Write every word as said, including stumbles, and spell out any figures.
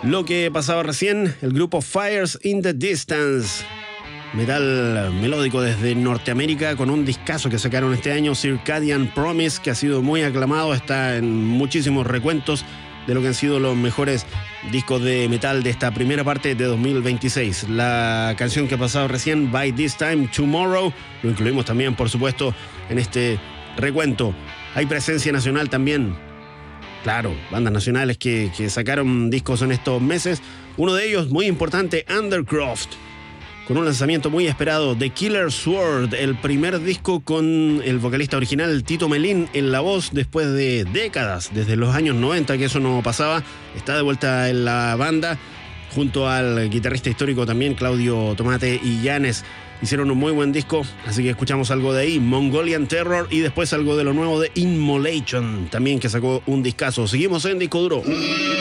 Lo que pasaba recién, el grupo Fires in the Distance. Metal melódico desde Norteamérica con un discazo que sacaron este año, Circadian Promise, que ha sido muy aclamado, está en muchísimos recuentos de lo que han sido los mejores discos de metal de esta primera parte de dos mil veintiséis. La canción que ha pasado recién, By This Time Tomorrow, lo incluimos también, por supuesto, en este recuento. Hay presencia nacional también. Claro, bandas nacionales que, que sacaron discos en estos meses. Uno de ellos, muy importante, Undercroft, con un lanzamiento muy esperado, The Killer Sword, el primer disco con el vocalista original Tito Melín en la voz después de décadas, desde los años noventa que eso no pasaba. Está de vuelta en la banda junto al guitarrista histórico también, Claudio Tomate y Llanes. Hicieron un muy buen disco, así que escuchamos algo de ahí, Mongolian Terror, y después algo de lo nuevo de Immolation, también que sacó un discazo. Seguimos en Disco Duro.